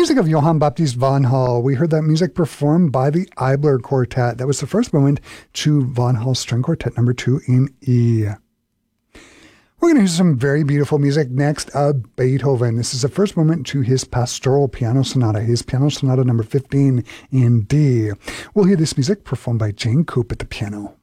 Music of Johann Baptist von Hall. We heard that music performed by the Eibler Quartet. That was the first movement to Von Hall String Quartet number 2 in E. We're going to hear some very beautiful music next of Beethoven. This is the first movement to his Pastoral Piano Sonata, his Piano Sonata number 15 in D. We'll hear this music performed by Jane Coop at the piano.